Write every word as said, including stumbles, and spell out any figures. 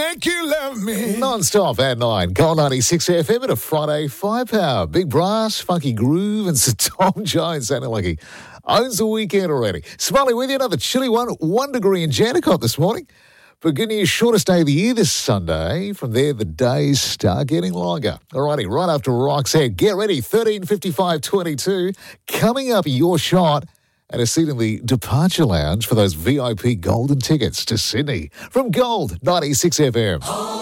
make you love me. Non-stop at nine. Gold ninety-six F M at a Friday firepower. Big brass, funky groove, and Sir Tom Jones sounding like he owns the weekend already. Smiley with you, another chilly one. One degree in Jandakot this morning. But good news, shortest day of the year this Sunday. From there, the days start getting longer. Alrighty, right after Rock's Head. Get ready, thirteen fifty-five twenty-two. Coming up, your shot at a seat in the departure lounge for those V I P golden tickets to Sydney. From Gold ninety-six F M.